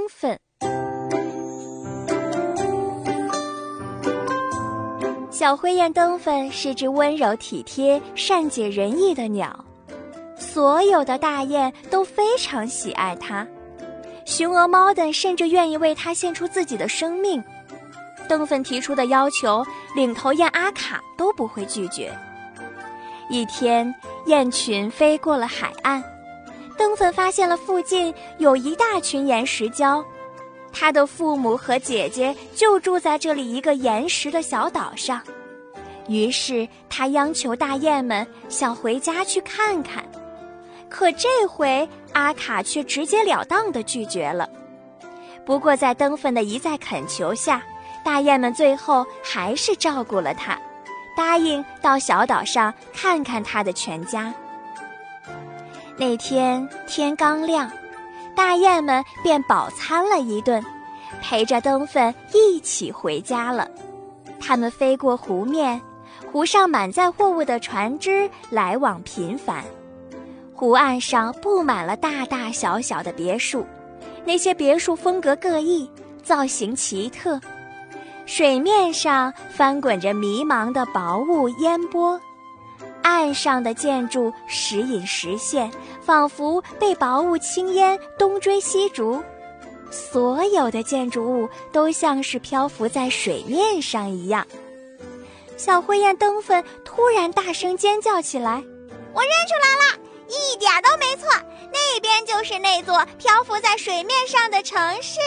分。小灰雁灯粉是只温柔体贴、善解人意的鸟，所有的大雁都非常喜爱它。雄鹅猫等甚至愿意为它献出自己的生命。灯粉提出的要求，领头雁阿卡都不会拒绝。一天，雁群飞过了海岸，灯粉发现了附近有一大群岩石礁，他的父母和姐姐就住在这里一个岩石的小岛上。于是他央求大雁们想回家去看看，可这回阿卡却直截了当地拒绝了。不过在灯粉的一再恳求下，大雁们最后还是照顾了他，答应到小岛上看看他的全家。那天天刚亮，大雁们便饱餐了一顿，陪着灯粉一起回家了。它们飞过湖面，湖上满载货物的船只来往频繁，湖岸上布满了大大小小的别墅，那些别墅风格各异，造型奇特。水面上翻滚着迷茫的薄雾烟波，岸上的建筑时隐时现，仿佛被薄雾轻烟东追西逐。所有的建筑物都像是漂浮在水面上一样。小灰雁灯粉突然大声尖叫起来： 我认出来了，一点都没错，那边就是那座漂浮在水面上的城市。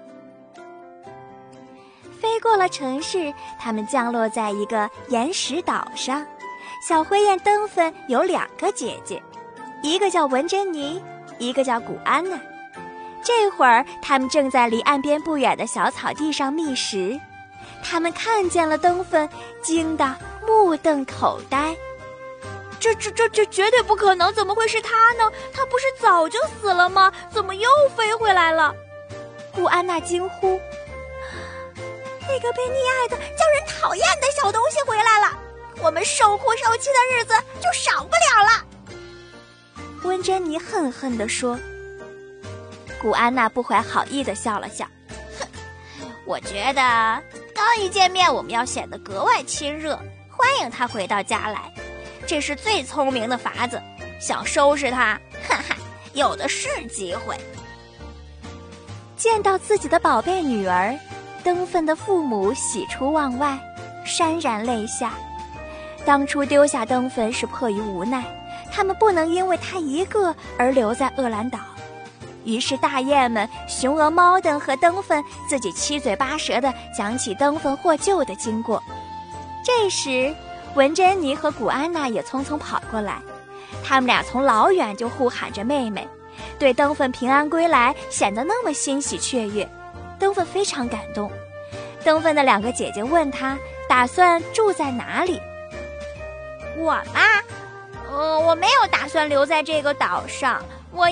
飞过了城市，它们降落在一个岩石岛上。小灰雁灯粉有2个姐姐，一个叫文珍妮，一个叫古安娜。这会儿他们正在离岸边不远的小草地上觅食，他们看见了灯粉，惊得目瞪口呆。 这绝对不可能，怎么会是他呢？他不是早就死了吗？怎么又飞回来了？ 古安娜惊呼： 那个被溺爱的叫人讨厌的小东西回来了，我们受苦受气的日子就少不了了。 温珍妮恨恨地说。古安娜不怀好意地笑了笑： 哼，我觉得刚一见面我们要显得格外亲热，欢迎他回到家来，这是最聪明的法子。想收拾他，哈哈，有的是机会。 见到自己的宝贝女儿，灯粉的父母喜出望外，潸然泪下。当初丢下灯粉是迫于无奈，他们不能因为他一个而留在厄兰岛。于是大雁们、雄鹅猫等和灯粉自己七嘴八舌地讲起灯粉获救的经过。这时文珍妮和古安娜也匆匆跑过来，他们俩从老远就呼喊着妹妹，对灯粉平安归来显得那么欣喜雀跃。灯粉非常感动。灯粉的2个姐姐问他打算住在哪里。 我嘛，我没有打算留在这个岛上，